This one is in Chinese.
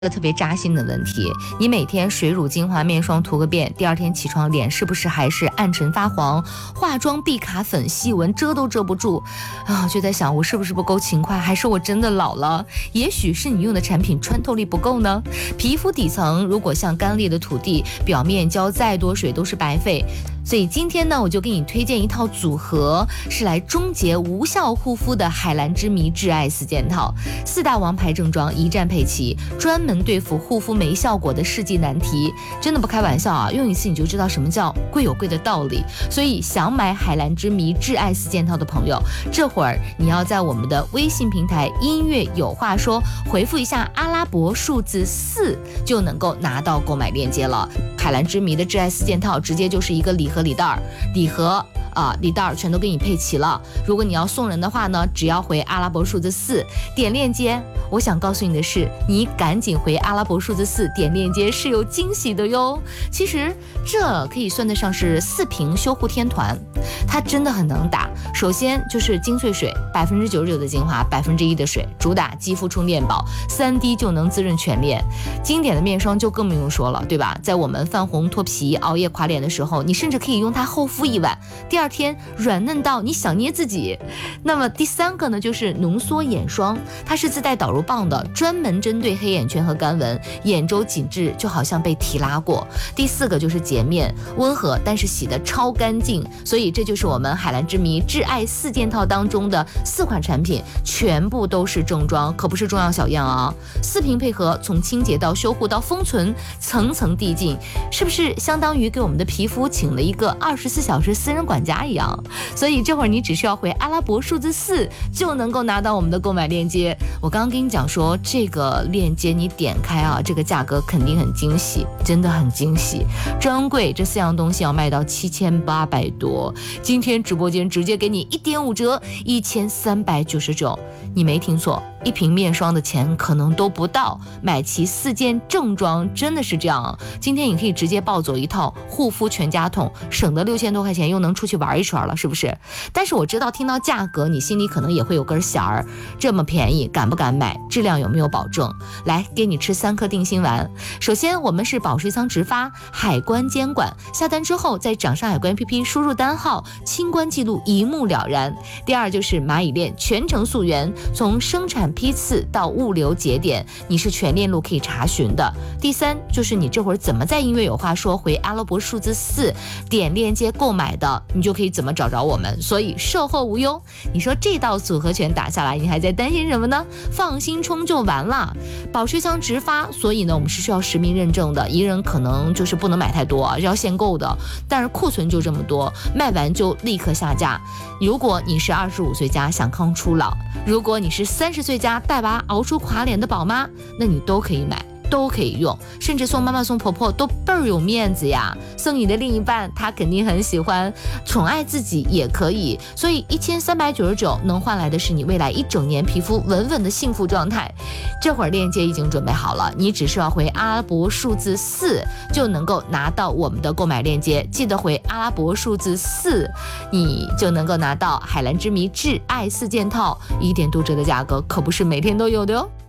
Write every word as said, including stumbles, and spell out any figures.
个特别扎心的问题，你每天水乳精华面霜涂个遍，第二天起床脸是不是还是暗沉发黄，化妆必卡粉，细纹遮都遮不住啊？就在想我是不是不够勤快，还是我真的老了？也许是你用的产品穿透力不够呢。皮肤底层如果像干裂的土地，表面浇再多水都是白费。所以今天呢，我就给你推荐一套组合，是来终结无效护肤的海蓝之谜挚爱四件套，四大王牌正装一站配齐，专门对付护肤没效果的世纪难题。真的不开玩笑啊，用一次你就知道什么叫贵有贵的道理。所以想买海蓝之谜挚爱四件套的朋友，这会儿你要在我们的微信平台音乐有话说回复一下阿拉伯数字四，就能够拿到购买链接了。海蓝之谜的挚爱四件套直接就是一个礼盒礼袋儿，礼盒啊，礼袋儿全都给你配齐了。如果你要送人的话呢，只要回阿拉伯数字四点链接。我想告诉你的是，你赶紧回阿拉伯数字四点链接是有惊喜的哟。其实这可以算得上是四瓶修护天团，它真的很能打。首先就是精粹水，百分之九十九的精华，百分之一的水，主打肌肤充电宝，三滴就能滋润全脸。经典的面霜就更不用说了，对吧？在我们泛红脱皮、熬夜垮脸的时候，你甚至可以用它厚敷一晚，第二天软嫩到你想捏自己。那么第三个呢，就是浓缩眼霜，它是自带导入棒的，专门针对黑眼圈和干纹，眼周紧致就好像被提拉过。第四个就是洁面，温和但是洗得超干净。所以这就是我们海蓝之谜挚爱四件套当中的四款产品，全部都是正装，可不是中药小样啊。四瓶配合，从清洁到修护到封存，层层递进，是不是相当于给我们的皮肤请了一个二十四小时私人管家一样？所以这会儿你只需要回阿拉伯数字四就能够拿到我们的购买链接。我刚刚跟你讲说，这个链接你点开啊，这个价格肯定很惊喜，真的很惊喜。专柜这四样东西要卖到七千八百多，今天直播间直接给你一点五折，一千三百九十九。你没听错，一瓶面霜的钱可能都不到，买齐四件正装真的是这样。今天你可以直接抱走一套护肤全家桶，省得六千多块钱又能出去玩一圈了，是不是？但是我知道听到价格你心里可能也会有根弦儿，这么便宜敢不敢买？质量有没有保证？来给你吃三颗定心丸。首先我们是保税仓直发，海关监管，下单之后在掌上海关 A P P 输入单号，清关记录一目了然。第二就是蚂蚁链全程溯源，从生产批次到物流节点，你是全链路可以查询的。第三就是你这会儿怎么在音乐有话说回阿拉伯数字四点链接购买的，你就可以怎么找着我们，所以售后无忧。你说这道组合拳打下来，你还在担心什么呢？放心冲就完了。保税仓直发，所以呢我们是需要实名认证的，一人可能就是不能买太多，要限购的，但是库存就这么多，卖完就立刻下架。如果你是二十五岁加想抗初老，如果你是三十岁加带娃熬出垮脸的宝妈，那你都可以买，都可以用，甚至送妈妈送婆婆都倍儿有面子呀。送你的另一半他肯定很喜欢，宠爱自己也可以。所以一千三百九十九能换来的是你未来一整年皮肤稳稳的幸福状态。这会儿链接已经准备好了，你只需要回阿拉伯数字四就能够拿到我们的购买链接，记得回阿拉伯数字四，你就能够拿到海蓝之谜挚爱四件套，一点多折的价格可不是每天都有的哟。